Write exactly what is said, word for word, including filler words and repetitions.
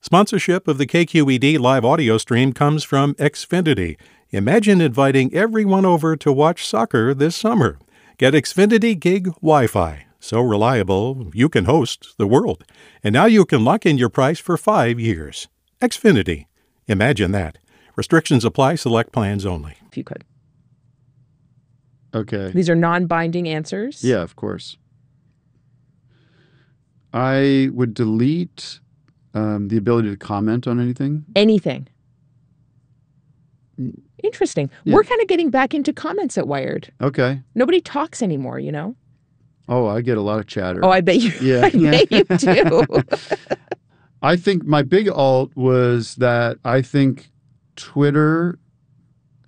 Sponsorship of the K Q E D live audio stream comes from Xfinity. Imagine inviting everyone over to watch soccer this summer. Get Xfinity Gig Wi-Fi. So reliable, you can host the world. And now you can lock in your price for five years. Xfinity. Imagine that. Restrictions apply. Select plans only. If you could. Okay. These are non-binding answers. Yeah, of course. I would delete um, the ability to comment on anything. Anything. Interesting. Yeah. We're kind of getting back into comments at Wired. Okay. Nobody talks anymore, you know? Oh, I get a lot of chatter. Oh, I bet you, Yeah. I bet you do. I think my big alt was that I think Twitter